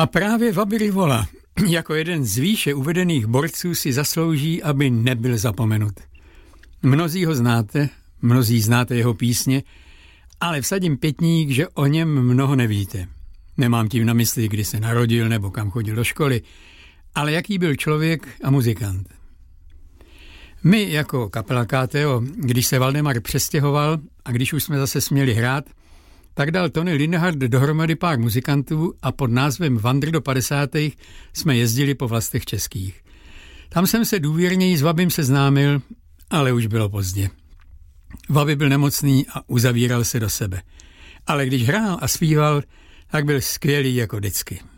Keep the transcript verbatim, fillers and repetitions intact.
A právě Wabi Rivola jako jeden z výše uvedených borců si zaslouží, aby nebyl zapomenut. Mnozí ho znáte, mnozí znáte jeho písně, ale vsadím pětník, že o něm mnoho nevíte. Nemám tím na mysli, kdy se narodil nebo kam chodil do školy, ale jaký byl člověk a muzikant. My jako kapela K T O, když se Valdemar přestěhoval a když už jsme zase směli hrát, tak dal Tony Lindhardt dohromady pár muzikantů a pod názvem Vandr do padesátých jsme jezdili po vlastech českých. Tam jsem se důvěrněji s Vabim seznámil, ale už bylo pozdě. Wabi byl nemocný a uzavíral se do sebe. Ale když hrál a zpíval, tak byl skvělý jako vždycky.